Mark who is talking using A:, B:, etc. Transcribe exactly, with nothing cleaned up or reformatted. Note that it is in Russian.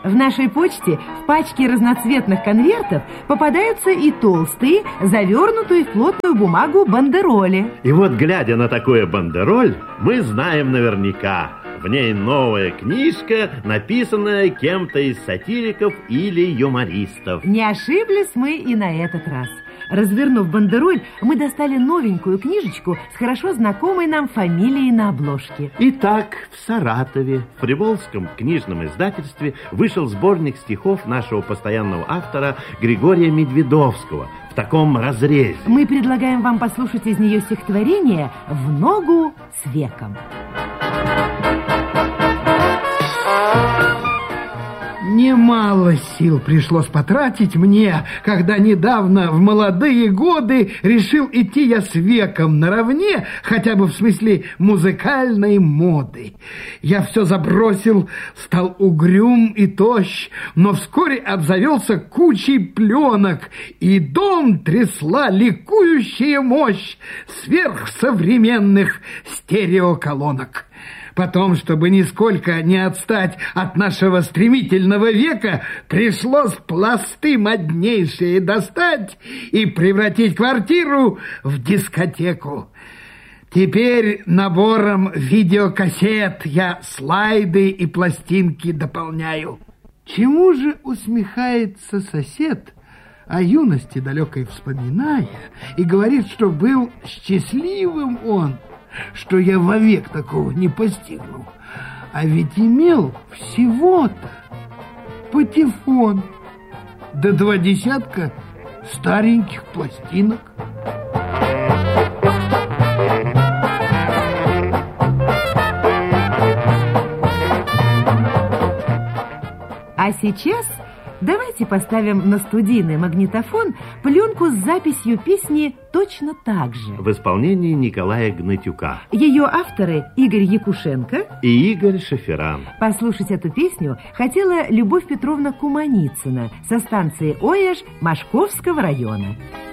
A: В нашей почте в пачке разноцветных конвертов попадаются и толстые, завернутые в плотную бумагу бандероли.
B: И вот, глядя на такое бандероль, мы знаем наверняка, в ней новая книжка, написанная кем-то из сатириков или юмористов.
A: Не ошиблись мы и на этот раз. Развернув бандероль, мы достали новенькую книжечку с хорошо знакомой нам фамилией на обложке.
B: Итак, в Саратове, в Приволжском книжном издательстве, вышел сборник стихов нашего постоянного автора Григория Медведовского в таком разрезе.
A: Мы предлагаем вам послушать из нее стихотворение «В ногу с веком».
C: Немало сил пришлось потратить мне, когда недавно, в молодые годы, решил идти я с веком наравне, хотя бы в смысле музыкальной моды. Я все забросил, стал угрюм и тощ, но вскоре обзавелся кучей пленок, и дом трясла ликующая мощь сверхсовременных стереоколонок. Потом, чтобы нисколько не отстать от нашего стремительного века, пришлось пласты моднейшие достать и превратить квартиру в дискотеку. Теперь набором видеокассет я слайды и пластинки дополняю. Чему же усмехается сосед, о юности далекой вспоминая, и говорит, что был счастливым он, что я вовек такого не постигну. А ведь имел всего-то патефон, да два десятка стареньких пластинок.
A: А сейчас давайте поставим на студийный магнитофон пленку с записью песни точно так же.
B: В исполнении Николая Гнатюка.
A: Ее авторы Игорь Якушенко
B: и Игорь Шаферан.
A: Послушать эту песню хотела Любовь Петровна Куманицына со станции Оеж Машковского района.